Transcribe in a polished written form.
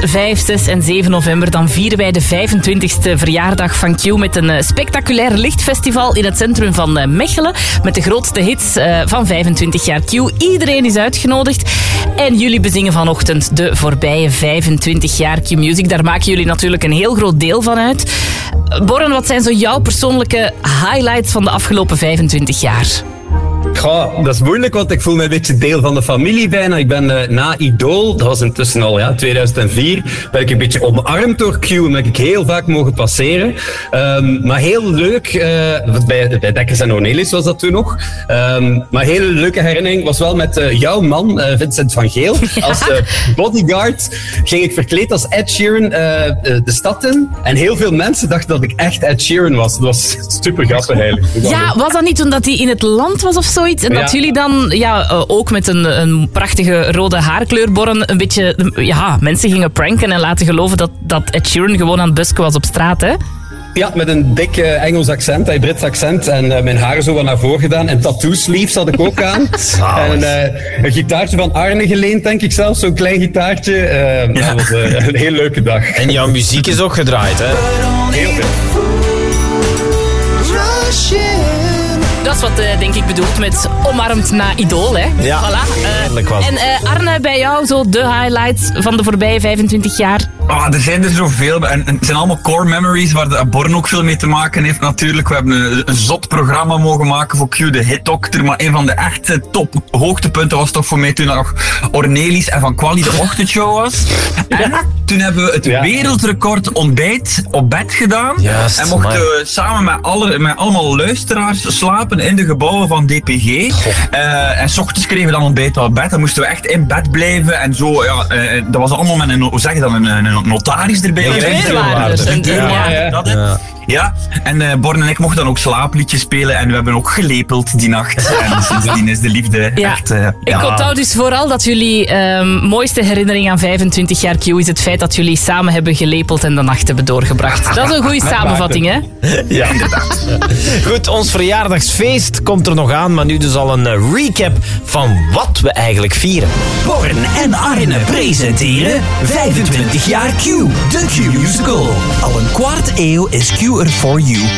5, 6 en 7 november. Dan vieren wij de 25e verjaardag van Q met een spectaculair lichtfestival in het centrum van Mechelen. Met de grootste hits van 25 jaar Q. Iedereen is uitgenodigd. En jullie bezingen vanochtend de voorbije 25 jaar Q Music. Daar maken jullie natuurlijk een heel groot deel van uit. Borren, wat zijn zo jouw persoonlijke highlights van de afgelopen 25 jaar? Goh, dat is moeilijk, want ik voel me een beetje deel van de familie bijna. Ik ben na Idol, dat was intussen al 2004, ben ik een beetje omarmd door Q en ben ik heel vaak mogen passeren. Maar heel leuk, bij Dekkers en Ornelis was dat toen nog. Maar een hele leuke herinnering was wel met jouw man, Vincent van Geel. Als bodyguard ging ik verkleed als Ed Sheeran de stad in. En heel veel mensen dachten dat ik echt Ed Sheeran was. Dat was super grappig eigenlijk. Ja, was dat niet omdat hij in het land was of zoiets? En dat jullie dan ook met een prachtige rode haarkleur, Borren, een beetje mensen gingen pranken en laten geloven dat Ed Sheeran gewoon aan het busken was op straat, hè? Ja, met een dik Engels accent, Brits accent. En mijn haar zo wat naar voren gedaan. En tattoo sleeves had ik ook aan. En een gitaartje van Arne geleend, denk ik zelfs. Zo'n klein gitaartje. Dat was een heel leuke dag. En jouw muziek is ook gedraaid, hè? Heel veel. Dat is wat, denk ik, bedoeld met omarmd na Idol, hè? Ja, voilà. En Arne, bij jou zo de highlights van de voorbije 25 jaar? Er zijn er zoveel. En het zijn allemaal core memories waar de Born ook veel mee te maken heeft natuurlijk. We hebben een zot programma mogen maken voor Q, de Hit Doctor. Maar een van de echte top hoogtepunten was toch voor mij toen nog Ornelis en Van Quali de ochtendshow was. En toen hebben we het wereldrecord ontbijt op bed gedaan. Juist, en mochten we samen met allemaal luisteraars slapen in de gebouwen van DPG. En 's ochtends kregen we dan ontbijt op bed. Dan moesten we echt in bed blijven. En zo, dat was allemaal met een notaris erbij. Ja, en Born en ik mochten dan ook slaapliedjes spelen en we hebben ook gelepeld die nacht. En sindsdien is de liefde echt... Ik onthoud dus vooral dat jullie mooiste herinnering aan 25 jaar Q is het feit dat jullie samen hebben gelepeld en de nacht hebben doorgebracht. Dat is een goede samenvatting, hè? Ja, inderdaad. Goed, ons verjaardagsfeest komt er nog aan, maar nu dus al een recap van wat we eigenlijk vieren. Born en Arne presenteren 25 jaar Q, de Q-musical. Al een kwart eeuw is Q er for you.